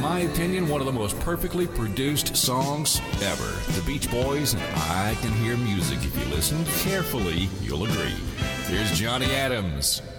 my opinion, one of the most perfectly produced songs ever. The Beach Boys and I Can Hear Music. If you listen carefully, you'll agree. Here's Johnny Adams.